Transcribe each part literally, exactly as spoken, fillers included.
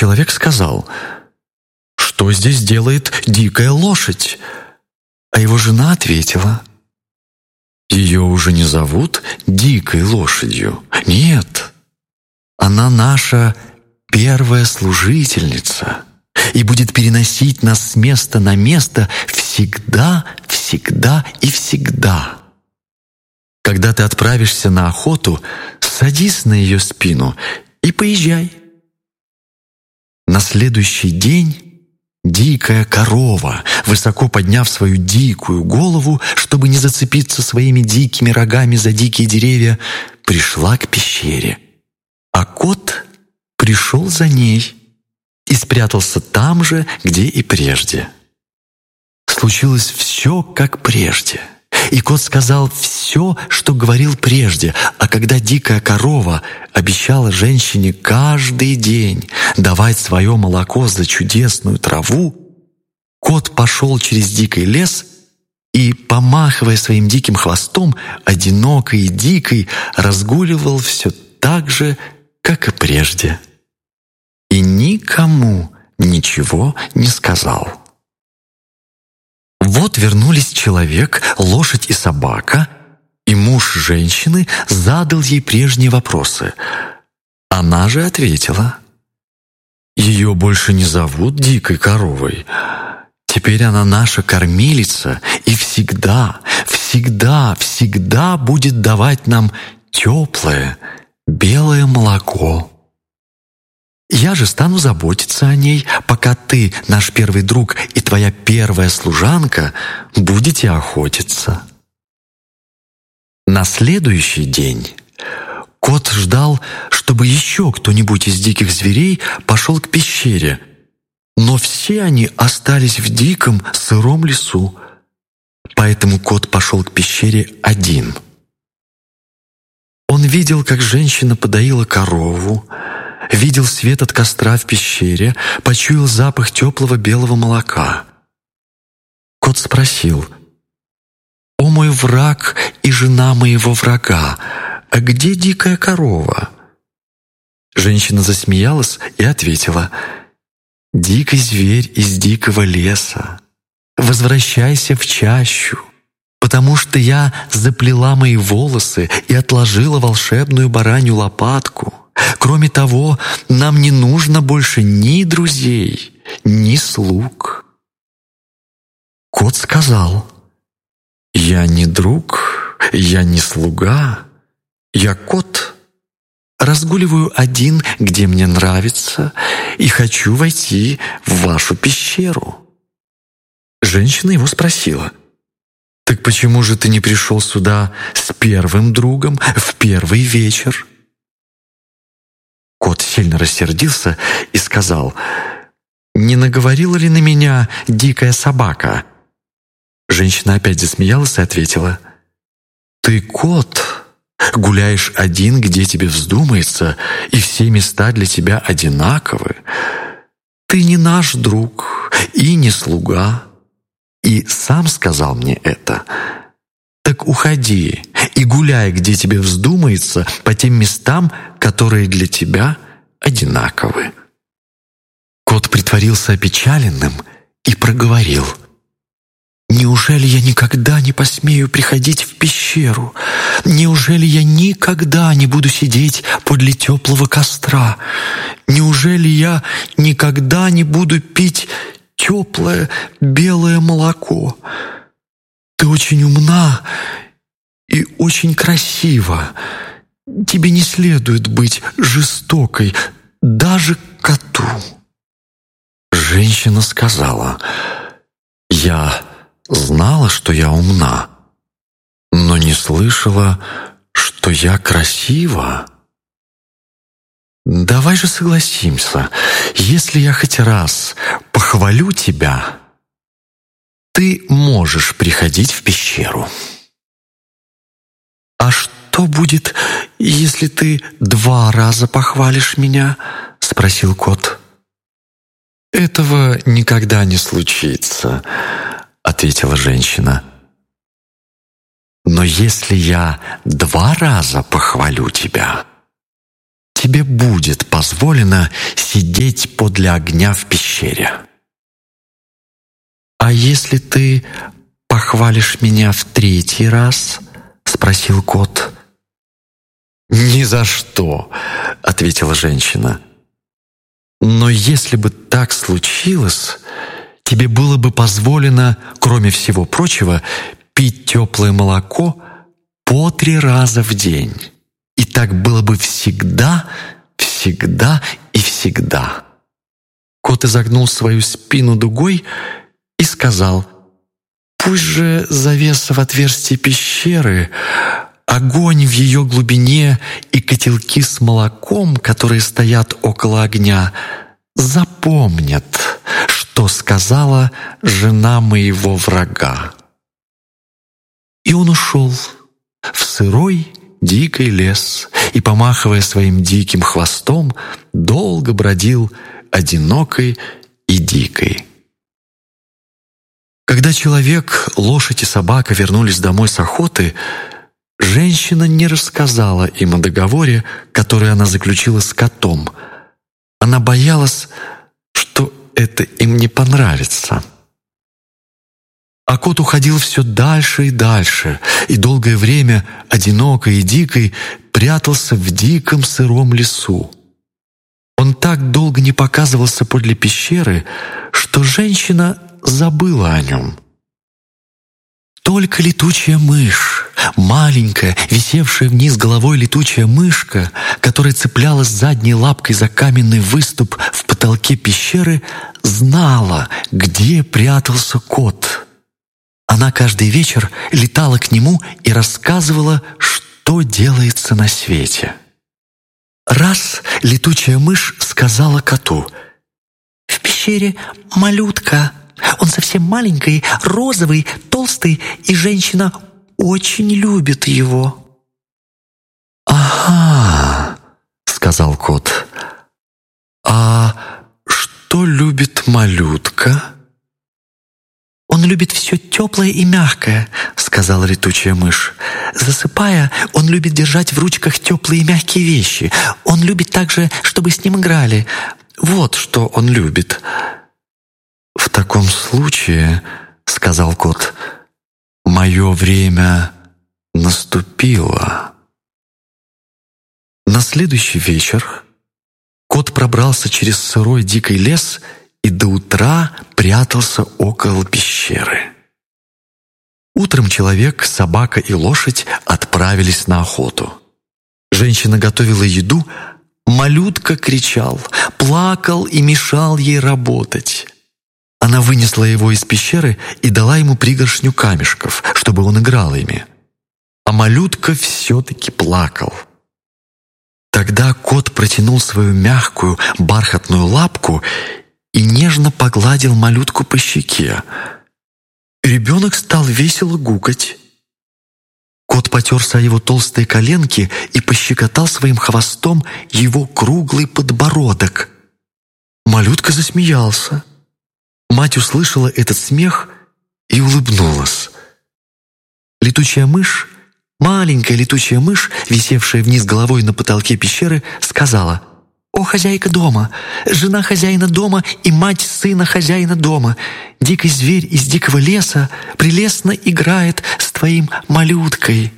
Человек сказал: «Что здесь делает дикая лошадь?» А его жена ответила: «Ее уже не зовут дикой лошадью. Нет, она наша первая служительница и будет переносить нас с места на место всегда, всегда и всегда. Когда ты отправишься на охоту, садись на ее спину и поезжай». На следующий день дикая корова, высоко подняв свою дикую голову, чтобы не зацепиться своими дикими рогами за дикие деревья, пришла к пещере. А кот пришел за ней и спрятался там же, где и прежде. Случилось все, как прежде. И кот сказал все, что говорил прежде, а когда дикая корова обещала женщине каждый день давать свое молоко за чудесную траву, кот пошел через дикий лес и, помахивая своим диким хвостом, одиноко и дикой разгуливал все так же, как и прежде. И никому ничего не сказал. Вот вернулись человек, лошадь и собака, и муж женщины задал ей прежние вопросы. Она же ответила: «Ее больше не зовут дикой коровой. Теперь она наша кормилица и всегда, всегда, всегда будет давать нам теплое, белое молоко. Я же стану заботиться о ней, пока ты, наш первый друг, и твоя первая служанка будете охотиться». На следующий день кот ждал, чтобы еще кто-нибудь из диких зверей пошел к пещере, но все они остались в диком сыром лесу, поэтому кот пошел к пещере один. Он видел, как женщина подоила корову, видел свет от костра в пещере, почуял запах теплого белого молока. Кот спросил: «О мой враг и жена моего врага, а где дикая корова?» Женщина засмеялась и ответила: «Дикий зверь из дикого леса, возвращайся в чащу, потому что я заплела мои волосы и отложила волшебную баранью лопатку. Кроме того, нам не нужно больше ни друзей, ни слуг». Кот сказал: «Я не друг, я не слуга, я кот. Разгуливаю один, где мне нравится, и хочу войти в вашу пещеру». Женщина его спросила: «Так почему же ты не пришел сюда с первым другом в первый вечер?» Кот сильно рассердился и сказал: «Не наговорила ли на меня дикая собака?» Женщина опять засмеялась и ответила: «Ты кот, гуляешь один, где тебе вздумается, и все места для тебя одинаковы. Ты не наш друг и не слуга, и сам сказал мне это. Так уходи и гуляй, где тебе вздумается, по тем местам, которые для тебя одинаковы». Кот притворился опечаленным и проговорил: «Неужели я никогда не посмею приходить в пещеру? Неужели я никогда не буду сидеть подле теплого костра? Неужели я никогда не буду пить теплое белое молоко? Ты очень умна и очень красива. Тебе не следует быть жестокой даже к коту». Женщина сказала: «Я знала, что я умна, но не слышала, что я красива. Давай же согласимся, если я хоть раз похвалю тебя, ты можешь приходить в пещеру». «А что будет, если ты два раза похвалишь меня?» — спросил кот. «Этого никогда не случится», — ответила женщина. «Но если я два раза похвалю тебя, тебе будет позволено сидеть подле огня в пещере. «А если ты похвалишь меня в третий раз?» — спросил кот. «Ни за что», — ответила женщина. «Но если бы так случилось, тебе было бы позволено, кроме всего прочего, пить теплое молоко по три раза в день. И так было бы всегда, всегда и всегда». Кот изогнул свою спину дугой и сказал: «Пусть же завеса в отверстии пещеры, огонь в ее глубине и котелки с молоком, которые стоят около огня, запомнят, что сказала жена моего врага». И он ушел в сырой дикий лес и, помахивая своим диким хвостом, долго бродил одинокой и дикой. Когда человек, лошадь и собака вернулись домой с охоты, женщина не рассказала им о договоре, который она заключила с котом. Она боялась, что это им не понравится. А кот уходил все дальше и дальше, и долгое время, одинокой и дикой, прятался в диком сыром лесу. Он так долго не показывался подле пещеры, что женщина забыла о нем. Только летучая мышь, маленькая, висевшая вниз головой летучая мышка, которая цеплялась задней лапкой за каменный выступ в потолке пещеры, знала, где прятался кот. Она каждый вечер летала к нему и рассказывала, что делается на свете. Раз летучая мышь сказала коту: «В пещере малютка. Он совсем маленький, розовый, толстый, и женщина очень любит его». «Ага», — сказал кот. «А что любит малютка?» «Он любит все теплое и мягкое», — сказала летучая мышь. «Засыпая, он любит держать в ручках теплые и мягкие вещи. Он любит также, чтобы с ним играли. Вот что он любит». «В таком случае, — сказал кот, — мое время наступило». На следующий вечер кот пробрался через сырой дикий лес и до утра прятался около пещеры. Утром человек, собака и лошадь отправились на охоту. Женщина готовила еду, малютка кричал, плакал и мешал ей работать. Она вынесла его из пещеры и дала ему пригоршню камешков, чтобы он играл ими. А малютка все-таки плакал. Тогда кот протянул свою мягкую бархатную лапку и нежно погладил малютку по щеке. Ребенок стал весело гукать. Кот потерся о его толстые коленки и пощекотал своим хвостом его круглый подбородок. Малютка засмеялся. Мать услышала этот смех и улыбнулась. Летучая мышь, маленькая летучая мышь, висевшая вниз головой на потолке пещеры, сказала: «О, хозяйка дома, жена хозяина дома и мать сына хозяина дома, дикий зверь из дикого леса прелестно играет с твоим малюткой».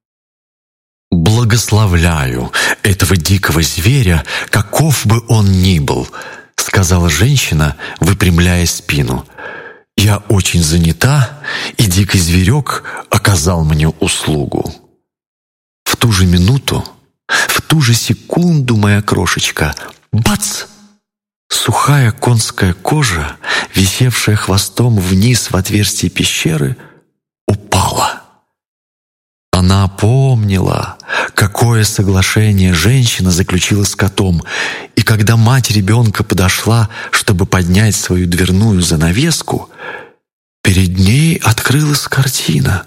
«Благословляю этого дикого зверя, каков бы он ни был», — сказала женщина, выпрямляя спину. «Я очень занята, и дикий зверек оказал мне услугу». В ту же минуту, в ту же секунду, моя крошечка, бац! Сухая конская кожа, висевшая хвостом вниз в отверстие пещеры, упала. Она помнила, какое соглашение женщина заключила с котом, и когда мать ребенка подошла, чтобы поднять свою дверную занавеску, перед ней открылась картина.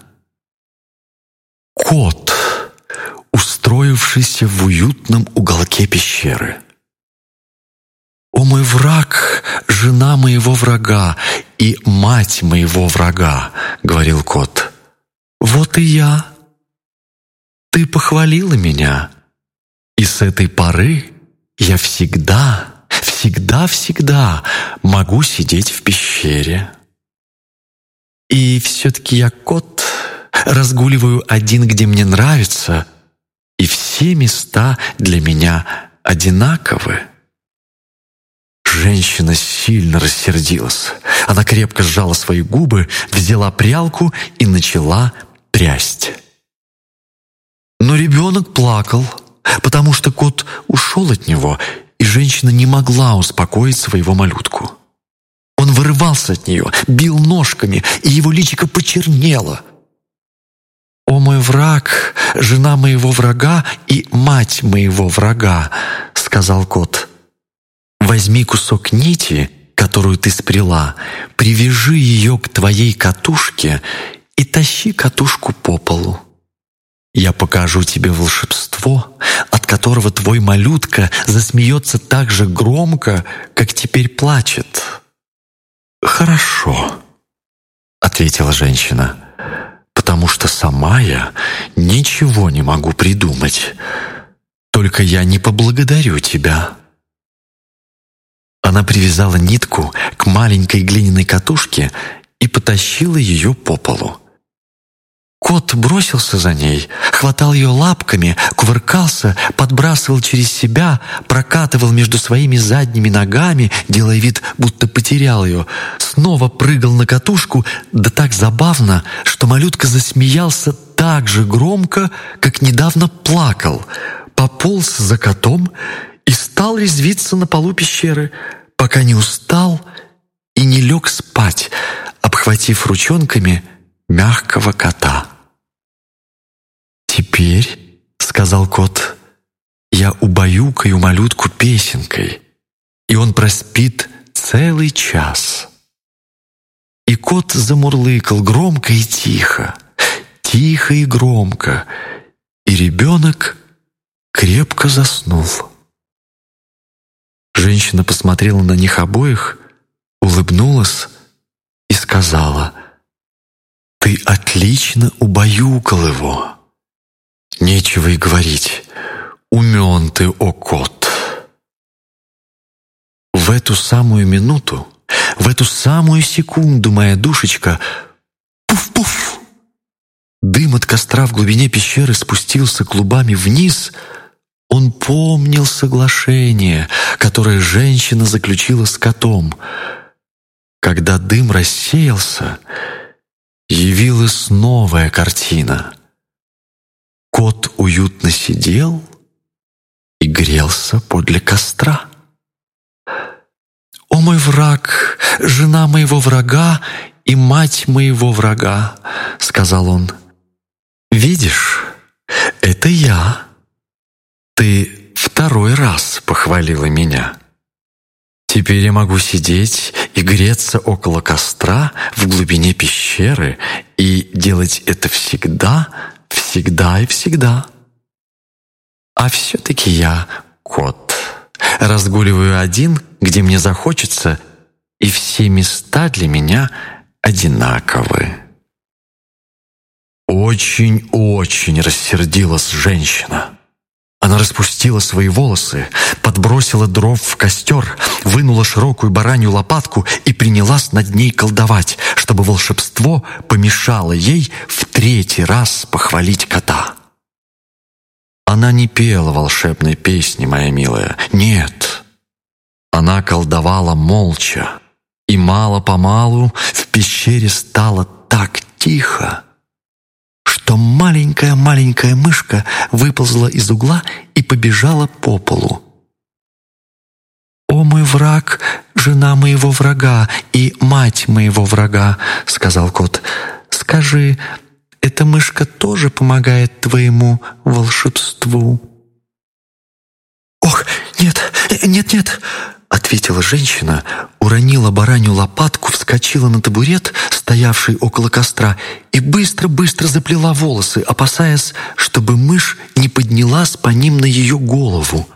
Кот, устроившийся в уютном уголке пещеры. «О, мой враг, жена моего врага и мать моего врага», — говорил кот. «Вот и я. Ты похвалила меня, и И с этой поры я всегда, всегда-всегда могу сидеть в пещере. И все-таки я кот, разгуливаю один, где мне нравится, и все места для меня одинаковы». Женщина сильно рассердилась. Она крепко сжала свои губы, взяла прялку и начала прясть. Но ребенок плакал, потому что кот ушел от него, и женщина не могла успокоить своего малютку. Он вырывался от нее, бил ножками, и его личико почернело. «О мой враг, жена моего врага и мать моего врага», — сказал кот. «Возьми кусок нити, которую ты спряла, привяжи ее к твоей катушке и тащи катушку по полу. Я покажу тебе волшебство, от которого твой малютка засмеется так же громко, как теперь плачет». «Хорошо», — ответила женщина, «потому что сама я ничего не могу придумать. Только я не поблагодарю тебя». Она привязала нитку к маленькой глиняной катушке и потащила ее по полу. Кот бросился за ней, хватал ее лапками, кувыркался, подбрасывал через себя, прокатывал между своими задними ногами, делая вид, будто потерял ее, снова прыгал на катушку, да так забавно, что малютка засмеялся так же громко, как недавно плакал, пополз за котом и стал резвиться на полу пещеры, пока не устал и не лег спать, обхватив ручонками мягкого кота. «Теперь, — сказал кот, — я убаюкаю малютку песенкой, и он проспит целый час». И кот замурлыкал громко и тихо, тихо и громко, и ребенок крепко заснул. Женщина посмотрела на них обоих, улыбнулась и сказала: «Ты отлично убаюкал его. Нечего и говорить, умен ты, о кот». В эту самую минуту, в эту самую секунду, моя душечка, пуф-пуф, дым от костра в глубине пещеры спустился клубами вниз. Он помнил соглашение, которое женщина заключила с котом. Когда дым рассеялся, явилась новая картина. Кот уютно сидел и грелся подле костра. «О мой враг, жена моего врага и мать моего врага», — сказал он, — «видишь, это я. Ты второй раз похвалила меня. Теперь я могу сидеть и греться около костра в глубине пещеры и делать это всегда, всегда и всегда. А все-таки я кот. Разгуливаю один, где мне захочется, и все места для меня одинаковы». Очень-очень рассердилась женщина. Она распустила свои волосы, подбросила дров в костер, вынула широкую баранью лопатку и принялась над ней колдовать, чтобы волшебство помешало ей в третий раз похвалить кота. Она не пела волшебной песни, моя милая, нет. Она колдовала молча, и мало-помалу в пещере стало так тихо, что маленькая-маленькая мышка выползла из угла и побежала по полу. «О мой враг, жена моего врага и мать моего врага», — сказал кот, — «скажи, эта мышка тоже помогает твоему волшебству?» «Ох, нет, нет-нет», — ответила женщина, уронила баранью лопатку, вскочила на табурет, стоявший около костра, и быстро-быстро заплела волосы, опасаясь, чтобы мышь не поднялась по ним на ее голову.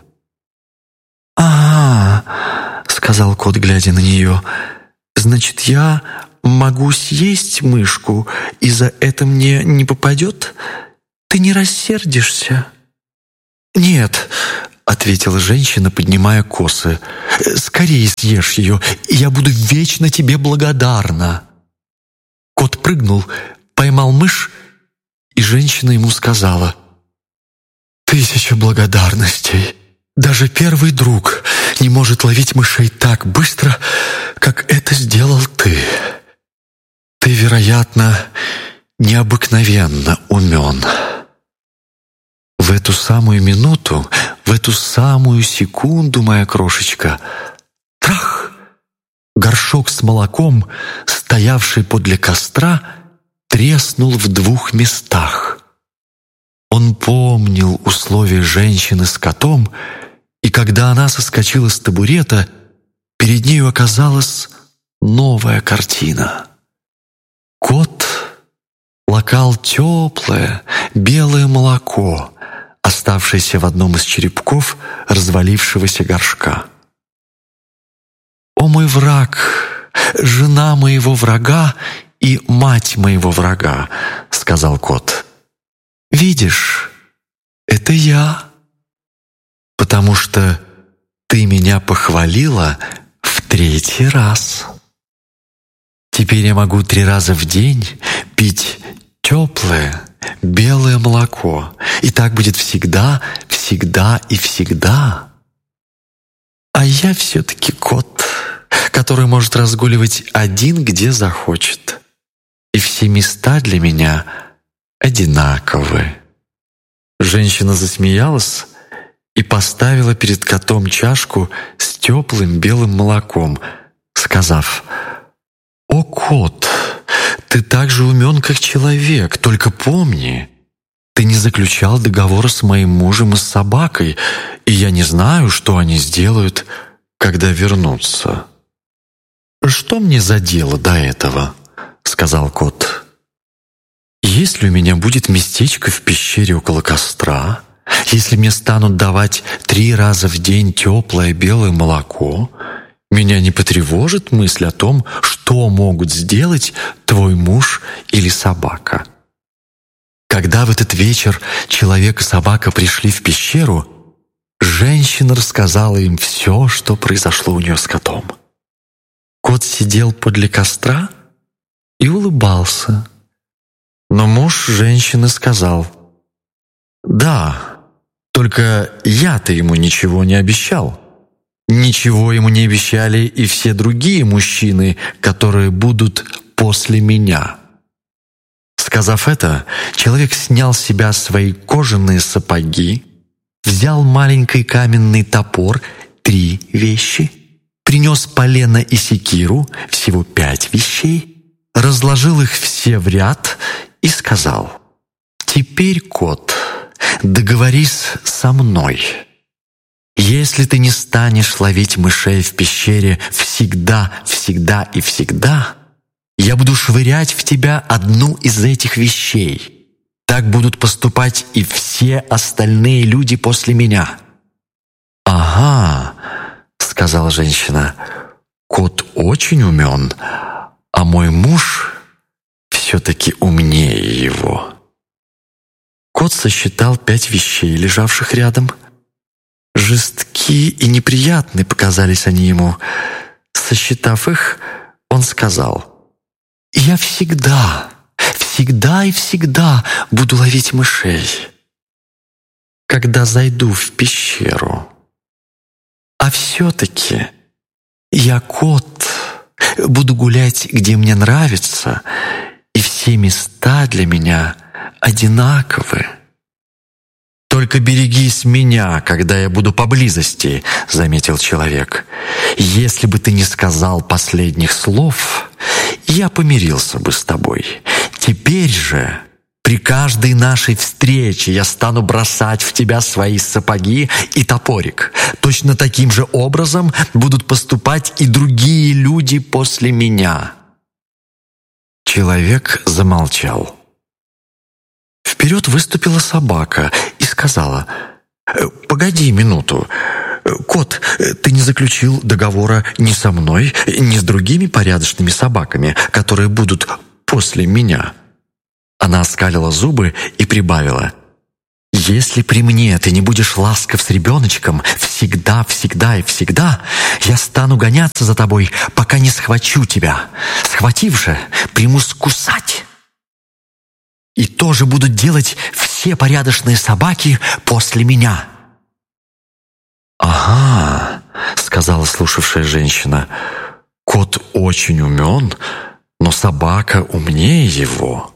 «А, — сказал кот, глядя на нее, — значит, я могу съесть мышку, и за это мне не попадет? Ты не рассердишься?» «Нет», — ответила женщина, поднимая косы. «Скорее съешь ее, и я буду вечно тебе благодарна». Кот прыгнул, поймал мышь, и женщина ему сказала: «Тысяча благодарностей. Даже первый друг не может ловить мышей так быстро, как это сделал ты. Ты, вероятно, необыкновенно умен». В эту самую минуту, в эту самую секунду, моя крошечка, трах! Горшок с молоком, стоявший подле костра, треснул в двух местах. Он помнил условия женщины с котом, и когда она соскочила с табурета, перед нею оказалась новая картина. Кот лакал теплое белое молоко, оставшееся в одном из черепков развалившегося горшка. «О мой враг, жена моего врага и мать моего врага», — сказал кот. «Видишь, это я, потому что ты меня похвалила в третий раз. Теперь я могу три раза в день пить теплое белое молоко, и так будет всегда, всегда и всегда. А я все-таки кот, который может разгуливать один, где захочет, и все места для меня одинаковы». Женщина засмеялась и поставила перед котом чашку с теплым белым молоком, сказав: «О, кот, ты так же умен, как человек, только помни, ты не заключал договора с моим мужем и с собакой, и я не знаю, что они сделают, когда вернутся». «Что мне за дело до этого?» — сказал кот. «Если у меня будет местечко в пещере около костра, если мне станут давать три раза в день теплое белое молоко, меня не потревожит мысль о том, что могут сделать твой муж или собака». Когда в этот вечер человек и собака пришли в пещеру, женщина рассказала им все, что произошло у нее с котом. Кот сидел подле костра и улыбался. Но муж женщины сказал: «Да, только я-то ему ничего не обещал. Ничего ему не обещали и все другие мужчины, которые будут после меня». Сказав это, человек снял с себя свои кожаные сапоги, взял маленький каменный топор, три вещи, принес полено и секиру, всего пять вещей, разложил их все в ряд и сказал: «Теперь, кот, договорись со мной. Если ты не станешь ловить мышей в пещере всегда, всегда и всегда, я буду швырять в тебя одну из этих вещей. Так будут поступать и все остальные люди после меня». «Ага», — сказала женщина, — «кот очень умен, а мой муж все-таки умнее его». Кот сосчитал пять вещей, лежавших рядом. Жестки и неприятны показались они ему. Сосчитав их, он сказал: «Я всегда, всегда и всегда буду ловить мышей, когда зайду в пещеру. А все-таки я кот, буду гулять, где мне нравится, и все места для меня одинаковы». «Только берегись меня, когда я буду поблизости», — заметил человек. «Если бы ты не сказал последних слов, я помирился бы с тобой. Теперь же, при каждой нашей встрече я стану бросать в тебя свои сапоги и топорик. Точно таким же образом будут поступать и другие люди после меня». Человек замолчал. Вперед выступила собака и сказала: «Погоди минуту. Кот, ты не заключил договора ни со мной, ни с другими порядочными собаками, которые будут после меня». Она оскалила зубы и прибавила: Если при мне ты не будешь ласков с ребеночком всегда, всегда и всегда, я стану гоняться за тобой, пока не схвачу тебя. Схватив же, примусь кусать. И тоже будут делать все порядочные собаки после меня». «Ага», — сказала слушавшая женщина, — «кот очень умен, но собака умнее его».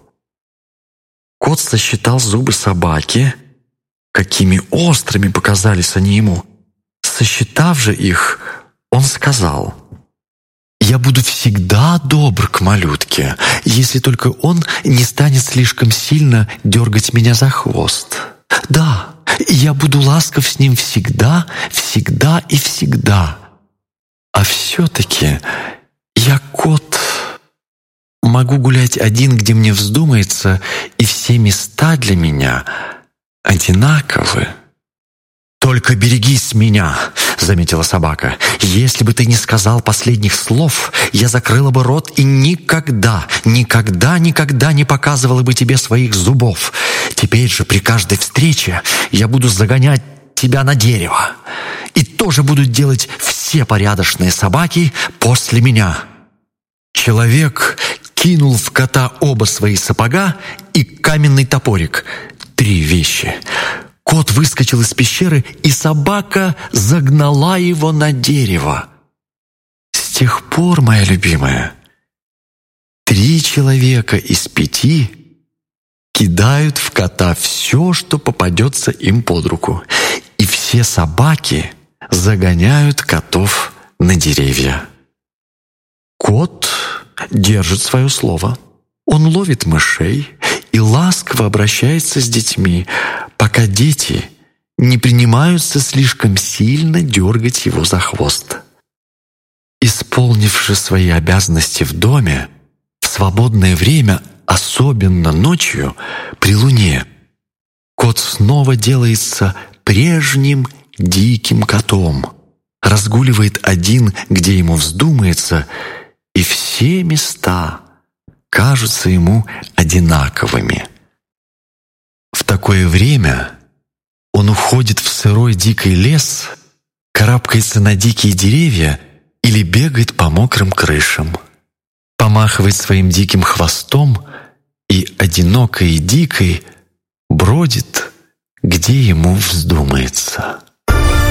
Кот сосчитал зубы собаки. Какими острыми показались они ему. Сосчитав же их, он сказал: «Я буду всегда добр к малютке, если только он не станет слишком сильно дергать меня за хвост. Да, я буду ласков с ним всегда, всегда и всегда. А все-таки я кот. Могу гулять один, где мне вздумается, и все места для меня одинаковы». «Только берегись меня», — заметила собака. «Если бы ты не сказал последних слов, я закрыла бы рот и никогда, никогда, никогда не показывала бы тебе своих зубов. Теперь же при каждой встрече я буду загонять тебя на дерево. И тоже будут делать все порядочные собаки после меня». Человек кинул в кота оба свои сапога и каменный топорик. Три вещи. Кот выскочил из пещеры, и собака загнала его на дерево. С тех пор, моя любимая, три человека из пяти кидают в кота все, что попадется им под руку, и все собаки загоняют котов на деревья. Кот держит свое слово. Он ловит мышей и ласково обращается с детьми, пока дети не принимаются слишком сильно дергать его за хвост. Исполнивши свои обязанности в доме, в свободное время, особенно ночью, при луне, кот снова делается прежним диким котом, разгуливает один, где ему вздумается, и все места кажутся ему одинаковыми. В такое время он уходит в сырой дикий лес, карабкается на дикие деревья или бегает по мокрым крышам, помахивает своим диким хвостом и одинокой и дикой бродит, где ему вздумается.